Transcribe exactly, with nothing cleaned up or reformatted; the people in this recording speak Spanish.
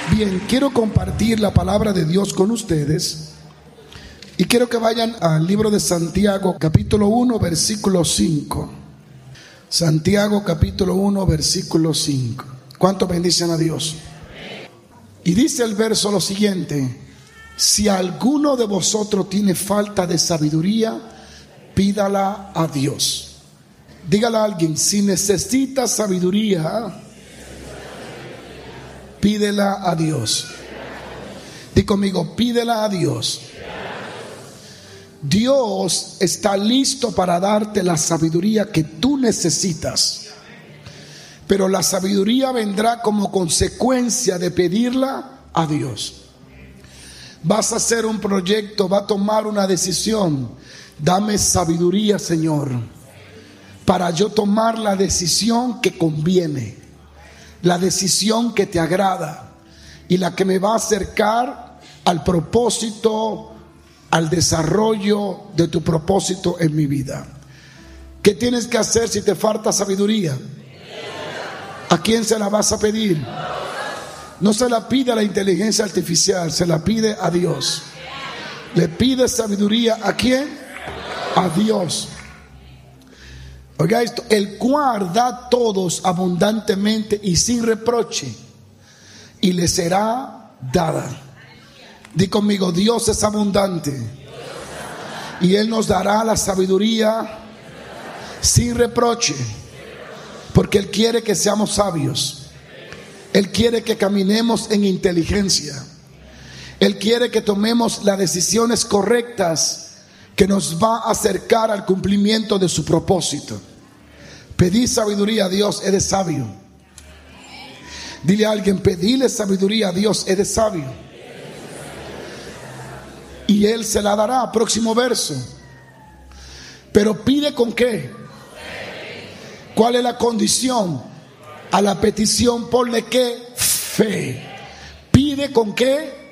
Bien, quiero compartir la palabra de Dios con ustedes y quiero que vayan al libro de Santiago, capítulo uno, versículo cinco. Santiago, capítulo uno, versículo cinco. ¿Cuánto bendicen a Dios? Y dice el verso lo siguiente: si alguno de vosotros tiene falta de sabiduría, pídala a Dios. Dígale a alguien: si necesitas sabiduría, pídela a Dios. Di conmigo: pídela a Dios. Dios está listo para darte la sabiduría que tú necesitas, pero la sabiduría vendrá como consecuencia de pedirla a Dios. Vas a hacer un proyecto, vas a tomar una decisión. Dame sabiduría, Señor, para yo tomar la decisión que conviene, la decisión que te agrada y la que me va a acercar al propósito, al desarrollo de tu propósito en mi vida. ¿Qué tienes que hacer si te falta sabiduría? ¿A quién se la vas a pedir? No se la pide a la inteligencia artificial, se la pide a Dios. ¿Le pide sabiduría a quién? A Dios. Oiga esto: el cual da a todos abundantemente y sin reproche, y le será dada. Di conmigo: Dios es abundante y Él nos dará la sabiduría sin reproche, porque Él quiere que seamos sabios. Él quiere que caminemos en inteligencia. Él quiere que tomemos las decisiones correctas que nos va a acercar al cumplimiento de su propósito. Pedí sabiduría a Dios, eres sabio. Dile a alguien: pedile sabiduría a Dios, eres sabio. Y Él se la dará. Próximo verso. Pero pide con qué. ¿Cuál es la condición? A la petición ponle qué: fe. Pide con qué.